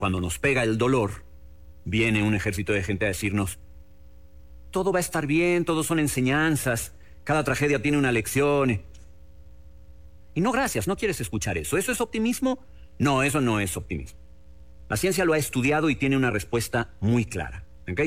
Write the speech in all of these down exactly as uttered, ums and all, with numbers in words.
cuando nos pega el dolor, viene un ejército de gente a decirnos, todo va a estar bien, todo son enseñanzas, cada tragedia tiene una lección. Y no, gracias, no quieres escuchar eso. ¿Eso es optimismo? No, eso no es optimismo. La ciencia lo ha estudiado y tiene una respuesta muy clara. ¿Ok?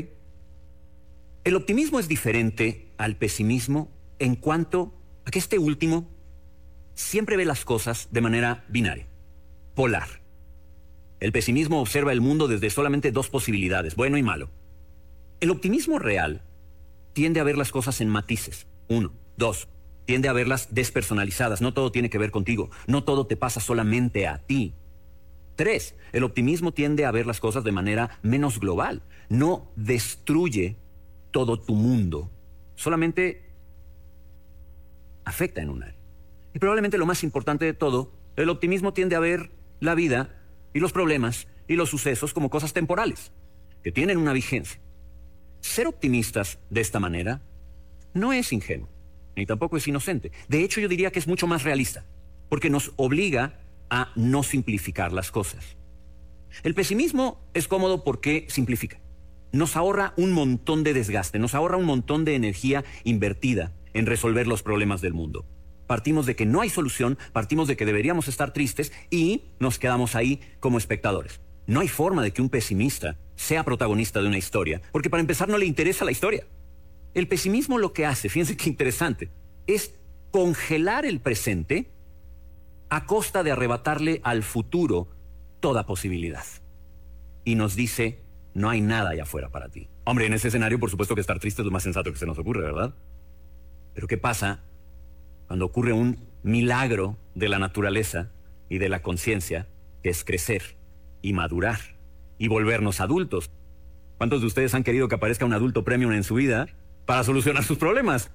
El optimismo es diferente al pesimismo en cuanto a que este último siempre ve las cosas de manera binaria, polar. El pesimismo observa el mundo desde solamente dos posibilidades, bueno y malo. El optimismo real tiende a ver las cosas en matices. Uno. Dos. Tiende a verlas despersonalizadas. No todo tiene que ver contigo. No todo te pasa solamente a ti. Tres. El optimismo tiende a ver las cosas de manera menos global. No destruye todo tu mundo. Solamente afecta en un área. Y probablemente lo más importante de todo, el optimismo tiende a ver la vida y los problemas y los sucesos como cosas temporales, que tienen una vigencia. Ser optimistas de esta manera no es ingenuo, ni tampoco es inocente. De hecho, yo diría que es mucho más realista, porque nos obliga a no simplificar las cosas. El pesimismo es cómodo porque simplifica. Nos ahorra un montón de desgaste, nos ahorra un montón de energía invertida en resolver los problemas del mundo. Partimos de que no hay solución, partimos de que deberíamos estar tristes y nos quedamos ahí como espectadores. No hay forma de que un pesimista sea protagonista de una historia, porque para empezar no le interesa la historia. El pesimismo lo que hace, fíjense qué interesante, es congelar el presente a costa de arrebatarle al futuro toda posibilidad. Y nos dice, no hay nada allá afuera para ti. Hombre, en ese escenario por supuesto que estar triste es lo más sensato que se nos ocurre, ¿verdad? Pero ¿qué pasa cuando ocurre un milagro de la naturaleza y de la conciencia, que es crecer y madurar y volvernos adultos? ¿Cuántos de ustedes han querido que aparezca un adulto premium en su vida para solucionar sus problemas?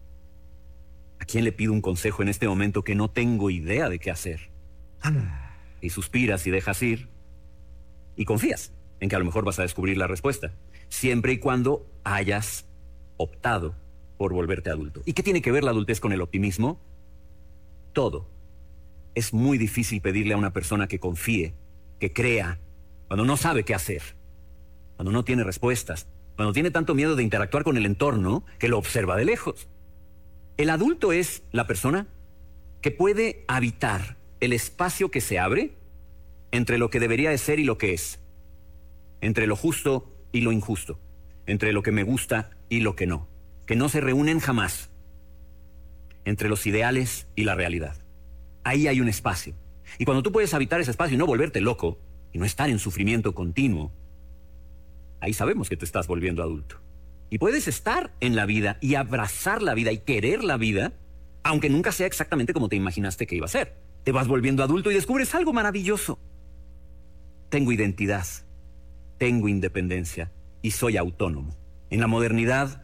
¿A quién le pido un consejo en este momento que no tengo idea de qué hacer? Y suspiras y dejas ir y confías en que a lo mejor vas a descubrir la respuesta, siempre y cuando hayas optado por volverte adulto. ¿Y qué tiene que ver la adultez con el optimismo? Todo. Es muy difícil pedirle a una persona que confíe, que crea, cuando no sabe qué hacer, cuando no tiene respuestas, cuando tiene tanto miedo de interactuar con el entorno que lo observa de lejos. El adulto es la persona que puede habitar el espacio que se abre entre lo que debería de ser y lo que es, entre lo justo y lo injusto, entre lo que me gusta y lo que no, que no se reúnen jamás, entre los ideales y la realidad. Ahí hay un espacio. Y cuando tú puedes habitar ese espacio y no volverte loco, y no estar en sufrimiento continuo, ahí sabemos que te estás volviendo adulto. Y puedes estar en la vida y abrazar la vida y querer la vida, aunque nunca sea exactamente como te imaginaste que iba a ser. Te vas volviendo adulto y descubres algo maravilloso. Tengo identidad, tengo independencia y soy autónomo. En la modernidad,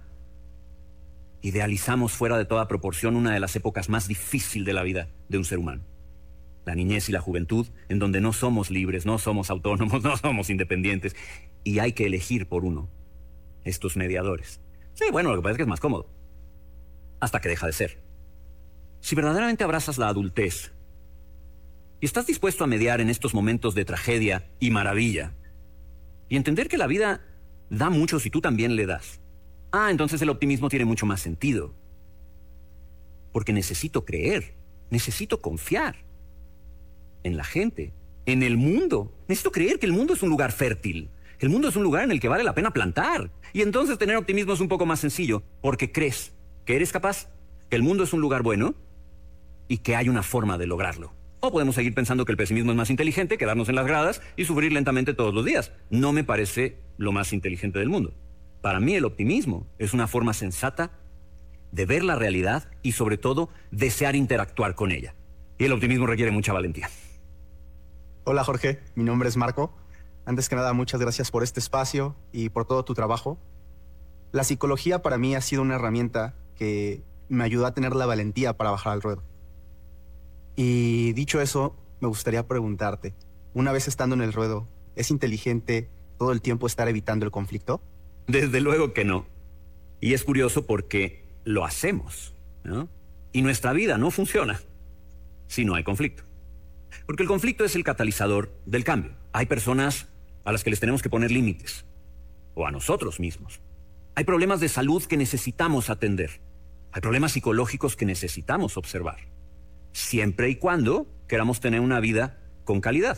idealizamos fuera de toda proporción una de las épocas más difíciles de la vida de un ser humano. La niñez y la juventud, en donde no somos libres, no somos autónomos, no somos independientes, y hay que elegir por uno estos mediadores. Sí, bueno, lo que pasa es que es más cómodo, hasta que deja de ser. Si verdaderamente abrazas la adultez y estás dispuesto a mediar en estos momentos de tragedia y maravilla, y entender que la vida da mucho si tú también le das, ah, entonces el optimismo tiene mucho más sentido. Porque necesito creer, necesito confiar en la gente, en el mundo. Necesito creer que el mundo es un lugar fértil, que el mundo es un lugar en el que vale la pena plantar. Y entonces tener optimismo es un poco más sencillo, porque crees que eres capaz, que el mundo es un lugar bueno y que hay una forma de lograrlo. O podemos seguir pensando que el pesimismo es más inteligente, quedarnos en las gradas y sufrir lentamente todos los días. No me parece lo más inteligente del mundo. Para mí el optimismo es una forma sensata de ver la realidad y sobre todo desear interactuar con ella. Y el optimismo requiere mucha valentía. Hola Jorge, mi nombre es Marco. Antes que nada, muchas gracias por este espacio y por todo tu trabajo. La psicología para mí ha sido una herramienta que me ayudó a tener la valentía para bajar al ruedo. Y dicho eso, me gustaría preguntarte, una vez estando en el ruedo, ¿es inteligente todo el tiempo estar evitando el conflicto? Desde luego que no. Y es curioso porque lo hacemos, ¿no? Y nuestra vida no funciona si no hay conflicto. Porque el conflicto es el catalizador del cambio. Hay personas a las que les tenemos que poner límites, o a nosotros mismos. Hay problemas de salud que necesitamos atender. Hay problemas psicológicos que necesitamos observar, siempre y cuando queramos tener una vida con calidad.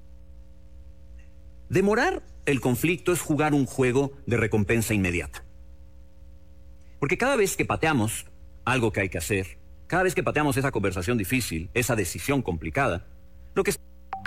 Demorar el conflicto es jugar un juego de recompensa inmediata. Porque cada vez que pateamos algo que hay que hacer, cada vez que pateamos esa conversación difícil, esa decisión complicada, lo que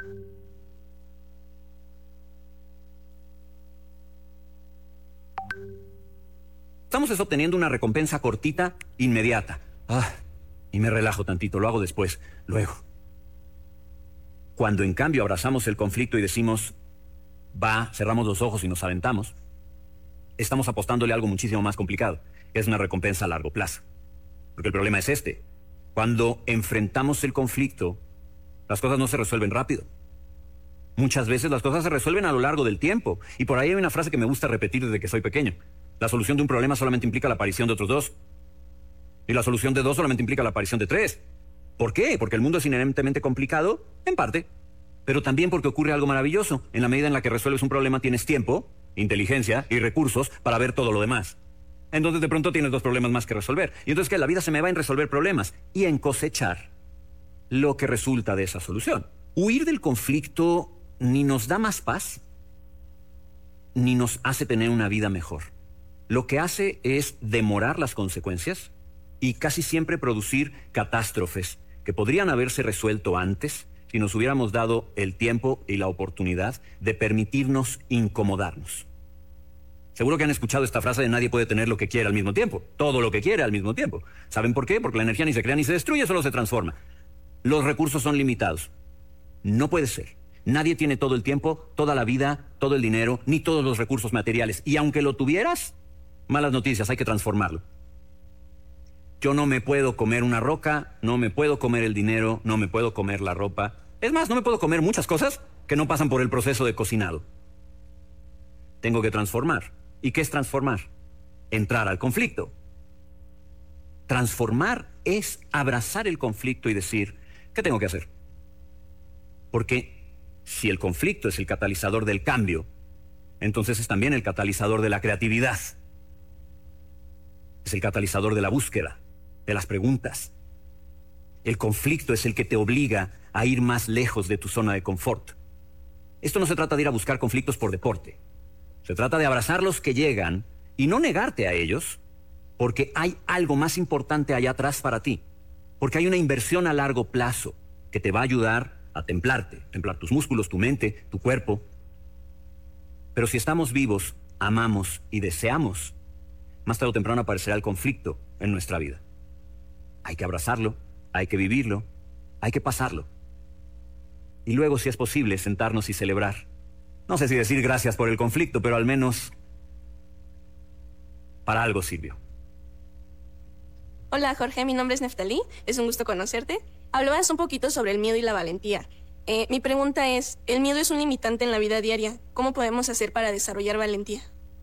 estamos es obteniendo una recompensa cortita, inmediata. Ah, y me relajo tantito, lo hago después, luego. Cuando en cambio abrazamos el conflicto y decimos, va, cerramos los ojos y nos aventamos, estamos apostándole a algo muchísimo más complicado, que es una recompensa a largo plazo. Porque el problema es este. Cuando enfrentamos el conflicto, las cosas no se resuelven rápido. Muchas veces las cosas se resuelven a lo largo del tiempo. Y por ahí hay una frase que me gusta repetir desde que soy pequeño. La solución de un problema solamente implica la aparición de otros dos. Y la solución de dos solamente implica la aparición de tres. ¿Por qué? Porque el mundo es inherentemente complicado, en parte. Pero también porque ocurre algo maravilloso. En la medida en la que resuelves un problema tienes tiempo, inteligencia y recursos para ver todo lo demás. Entonces de pronto tienes dos problemas más que resolver. Y entonces que la vida se me va en resolver problemas y en cosechar lo que resulta de esa solución. Huir del conflicto ni nos da más paz, ni nos hace tener una vida mejor. Lo que hace es demorar las consecuencias y casi siempre producir catástrofes que podrían haberse resuelto antes si nos hubiéramos dado el tiempo y la oportunidad de permitirnos incomodarnos. Seguro que han escuchado esta frase de nadie puede tener lo que quiere al mismo tiempo, todo lo que quiere al mismo tiempo. ¿Saben por qué? Porque la energía ni se crea ni se destruye, solo se transforma. Los recursos son limitados. No puede ser. Nadie tiene todo el tiempo, toda la vida, todo el dinero, ni todos los recursos materiales. Y aunque lo tuvieras, malas noticias, hay que transformarlo. Yo no me puedo comer una roca, no me puedo comer el dinero, no me puedo comer la ropa. Es más, no me puedo comer muchas cosas que no pasan por el proceso de cocinado. Tengo que transformar. ¿Y qué es transformar? Entrar al conflicto. Transformar es abrazar el conflicto y decir, ¿qué tengo que hacer? Porque si el conflicto es el catalizador del cambio, entonces es también el catalizador de la creatividad. Es el catalizador de la búsqueda, de las preguntas. El conflicto es el que te obliga a ir más lejos de tu zona de confort. Esto no se trata de ir a buscar conflictos por deporte. Se trata de abrazar los que llegan y no negarte a ellos, porque hay algo más importante allá atrás para ti. Porque hay una inversión a largo plazo que te va a ayudar a templarte, templar tus músculos, tu mente, tu cuerpo. Pero si estamos vivos, amamos y deseamos, más tarde o temprano aparecerá el conflicto en nuestra vida. Hay que abrazarlo, hay que vivirlo, hay que pasarlo. Y luego, si es posible, sentarnos y celebrar. No sé si decir gracias por el conflicto, pero al menos para algo sirvió. Hola Jorge, mi nombre es Neftalí, es un gusto conocerte. Hablabas un poquito sobre el miedo y la valentía. Eh, mi pregunta es, ¿el miedo es un limitante en la vida diaria? ¿Cómo podemos hacer para desarrollar valentía?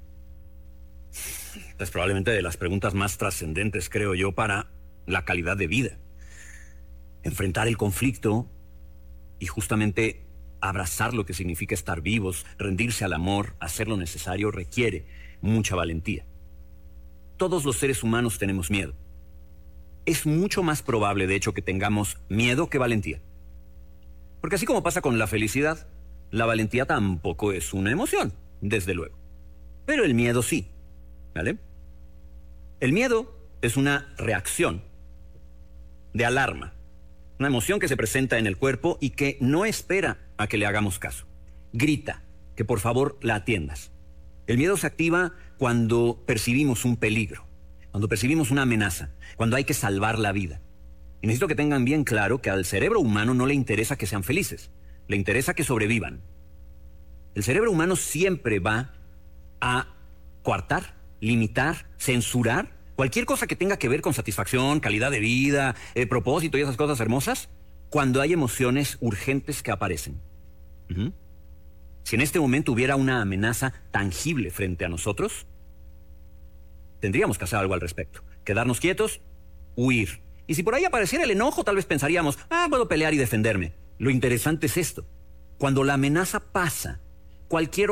Es probablemente de las preguntas más trascendentes, creo yo, para la calidad de vida. Enfrentar el conflicto y justamente abrazar lo que significa estar vivos, rendirse al amor, hacer lo necesario, requiere mucha valentía. Todos los seres humanos tenemos miedo. Es mucho más probable, de hecho, que tengamos miedo que valentía. Porque así como pasa con la felicidad, la valentía tampoco es una emoción, desde luego. Pero el miedo sí, ¿vale? El miedo es una reacción de alarma, una emoción que se presenta en el cuerpo y que no espera a que le hagamos caso. Grita que por favor la atiendas. El miedo se activa cuando percibimos un peligro, cuando percibimos una amenaza, cuando hay que salvar la vida. Y necesito que tengan bien claro que al cerebro humano no le interesa que sean felices, le interesa que sobrevivan. El cerebro humano siempre va a coartar, limitar, censurar cualquier cosa que tenga que ver con satisfacción, calidad de vida, eh, propósito y esas cosas hermosas, cuando hay emociones urgentes que aparecen. Uh-huh. Si en este momento hubiera una amenaza tangible frente a nosotros, tendríamos que hacer algo al respecto. Quedarnos quietos, huir. Y si por ahí apareciera el enojo, tal vez pensaríamos, ah, puedo pelear y defenderme. Lo interesante es esto. Cuando la amenaza pasa, cualquier